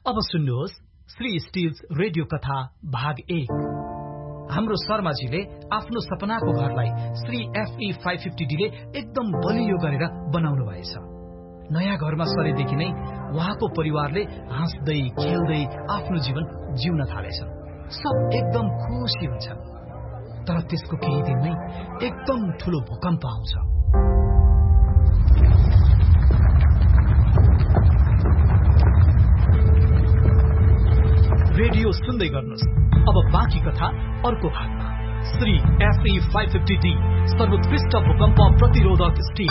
अब सुन्नुहोस् Shri stills radio कथा भाग 1। हाम्रो शर्माजीले आफ्नो सपनाको घरलाई श्री FE 550D ले एकदम बलियो गरेर बनाउनु भएछ। नयाँ घरमा सरेदेखि नै उहाँको परिवारले हाँस्दै खेल्दै आफ्नो जीवन जिउन थालेछन्। सब एकदम खुसी हुन्छन्। तर त्यसको केही दिनमै एकदम ठूलो भूकम्प आउँछ। रेडियो सुन्दै गर्नुहोस्। अब बाँकी कथा अर्को भागमा। श्री FE 550D सर्वोत्कृष्ट भूकम्प प्रतिरोधक स्टिल।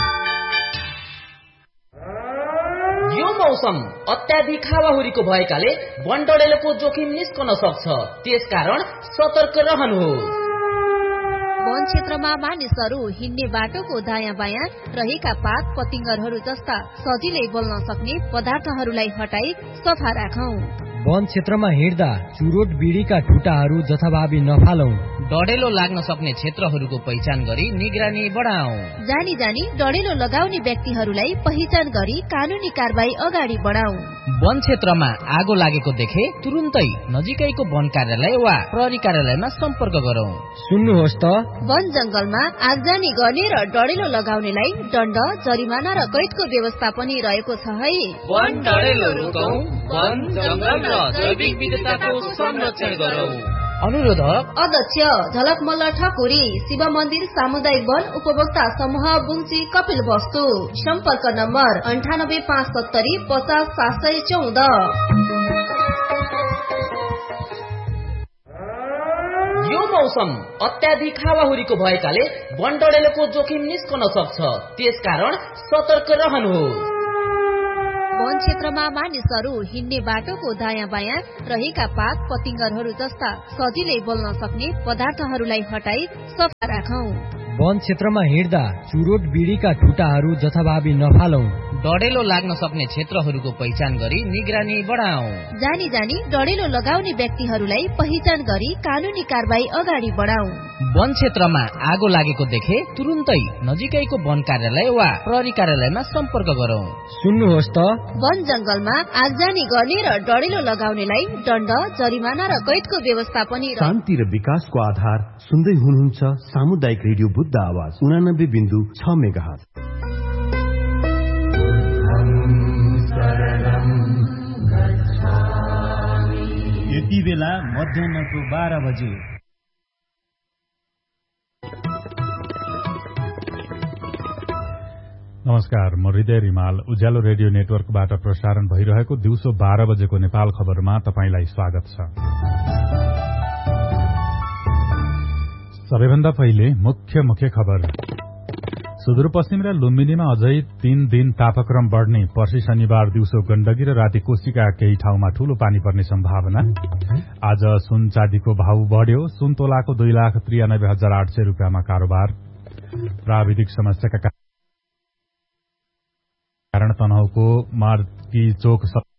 यो मौसम अत्याधिक हावाहुरीको भएकाले वनडडेलोको जोखिम निस्कन सक्छ। त्यसकारण सतर्क रहनुहोस्। वन क्षेत्रमा मानिसहरू हिँड्ने बाटोको दायाँ बायाँ रहेका पात पतिंगरहरू जस्ता सजिलै बोल्न सक्ने पदार्थहरूलाई हटाई सफा राखौं। वन क्षेत्रमा हिँड्दा चुरोट बिडीका ठुटाहरू जथाभावी नफालौं। डडेलो लाग्न सक्ने क्षेत्रहरूको पहिचान गरी निगरानी बढाऊ। जानी जानी डडेलो लगाउने व्यक्तिहरूलाई पहिचान गरी कानूनी कारबाही अगाडि बढाऊ। वन क्षेत्रमा आगो लागेको देखे तुरुन्तै नजिकैको वन कार्यालय वा प्रहरी कार्यालयमा सम्पर्क गरौं। सुन्नुहोस् त, वन जंगलमा आगजनी गर्ने र डडेलो लगाउनेलाई दण्ड, जरिमाना र कैदको व्यवस्था पनि रहेको छ है। वन डडेलो रोकौं, वन जंगल र जैविक विविधताको संरक्षण गरौं। अनुरोधक अध्यक्ष झलकमल्ल ठकुरी, शिव मन्दिर सामुदायिक वन उपभोक्ता समूह बुङ्ची कपिल वस्तु। सम्पर्क नम्बर 98570 50 714। यो मौसम अत्याधिक हावाहुरीको भएकाले वनडडेलोको जोखिम निस्कन सक्छ। त्यसकारण सतर्क रहनुहोस्। वन क्षेत्रमा मानिसहरू हिँड्ने बाटोको दायाँ बायाँ रहेका पात पतिंगरहरू जस्ता सजिलै बोल्न सक्ने पदार्थहरूलाई हटाई सफा राखौं। वन क्षेत्रमा हिँड्दा चुरोट बिडीका ठुटाहरू जथाभावी नफालौं। डडेलो लाग्न सक्ने क्षेत्रहरूको पहिचान गरी निगरानी बढाऊ। जानी जानी डडेलो लगाउने व्यक्तिहरूलाई पहिचान गरी कानूनी कारबाही अगाडि बढाऊ। वन क्षेत्रमा आगो लागेको देखे तुरुन्तै नजिकैको वन कार्यालय वा प्रहरी कार्यालयमा सम्पर्क गरौं। सुन्नुहोस् त, वन जंगलमा आगजनी गर्ने र डडेलो लगाउनेलाई दण्ड, जरिमाना र कैदको व्यवस्था पनि। शान्ति र विकासको आधार सुन्दै हुनुहुन्छ सामुदायिक रेडियो बुद्ध आवाज 89.6 मेगाहर्ज। यति बेला मध्याहको 12 बजे। नमस्कार, म हृदय रिमाल। उज्यालो रेडियो नेटवर्कबाट प्रसारण भइरहेको दिउँसो 12 बजेको नेपाल खबरमा तपाईंलाई स्वागत छ। सबैभन्दा पहिले मुख्य खबर। सुदूरपश्चिम र लुम्बिनीमा अझै 3 दिन तापक्रम बढ्ने। पर्सि शनिबार दिउँसो गण्डकी र राति कोशीका केही ठाउँमा ठूलो पानी पर्ने सम्भावना। आज सुन चाँदीको भाव बढ्यो। सुन तोलाको 2,93,800 रुपियाँमा कारोबार। प्राविधिक समस्याका कारण तनहुको मार्गी चोक